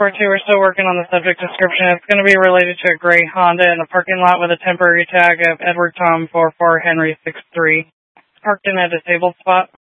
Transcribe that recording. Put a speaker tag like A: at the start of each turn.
A: 2, we're still working on the subject description. It's going to be related to a gray Honda in a parking lot with a temporary tag of Edward Tom 44 Henry 63. Parked in a disabled spot.